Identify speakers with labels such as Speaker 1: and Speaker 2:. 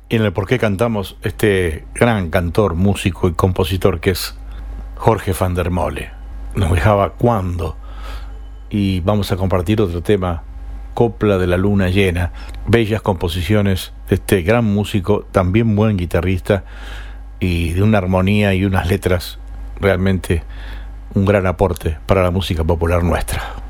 Speaker 1: y en el por qué cantamos este gran cantor, músico y compositor que es Jorge van der Molle. Nos dejaba Cuando, y vamos a compartir otro tema, Copla de la Luna Llena, bellas composiciones de este gran músico, también buen guitarrista, y de una armonía y unas letras realmente un gran aporte para la música popular nuestra.